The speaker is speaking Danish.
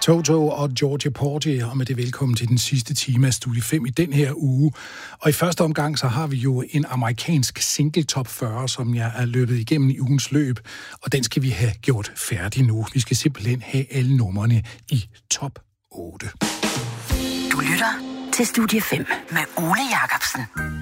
Toto og Georgia Porgy, og med det velkommen til den sidste time af Studie 5 i den her uge. Og i første omgang, så har vi jo en amerikansk single top 40, som jeg er løbet igennem i ugens løb, og den skal vi have gjort færdig nu. Vi skal simpelthen have alle numrene i top 8. Du lytter til Studie 5 med Ole Jacobsen.